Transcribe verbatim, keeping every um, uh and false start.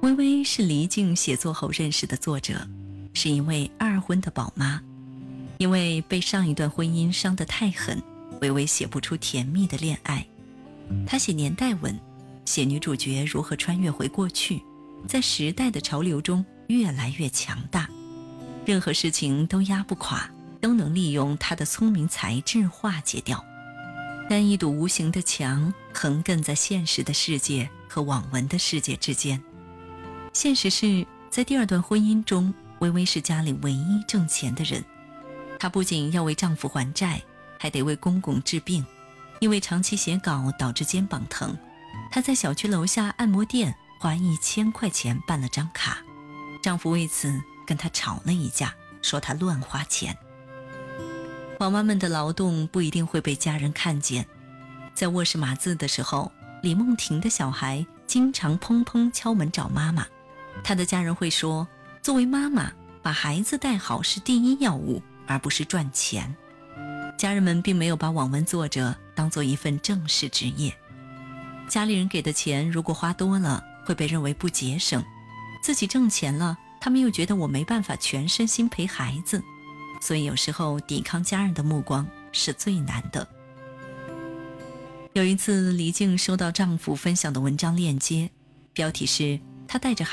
微微是黎静写作后认识的作者，是一位二婚的宝妈。因为被上一段婚姻伤得太狠，微微写不出甜蜜的恋爱。她写年代文，写女主角如何穿越回过去，在时代的潮流中越来越强大，任何事情都压不垮，都能利用她的聪明才智化解掉。但一堵无形的墙横亘在现实的世界和网文的世界之间。现实是，在第二段婚姻中，微微是家里唯一挣钱的人。她不仅要为丈夫还债，还得为公公治病，因为长期写稿导致肩膀疼，她在小区楼下按摩店花一千块钱办了张卡，丈夫为此跟她吵了一架，说她乱花钱。宝妈们的劳动不一定会被家人看见。在卧室码字的时候，李梦婷的小孩经常砰砰敲门找妈妈，她的家人会说，作为妈妈，把孩子带好是第一要务，而不是赚钱。家人们并没有把网文作者当作一份正式职业。家里人给的钱如果花多了，会被认为不节省，自己挣钱了，他们又觉得我没办法全身心陪孩子，所以有时候抵抗家人的目光是最难的。有一次，黎静收到丈夫分享的文章链接，标题是她带着